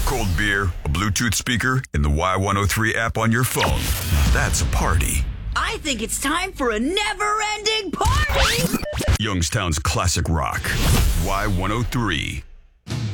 cold beer, a Bluetooth speaker, and the Y103 app on your phone. That's a party. I think it's time for a never-ending party! Youngstown's classic rock. Y103.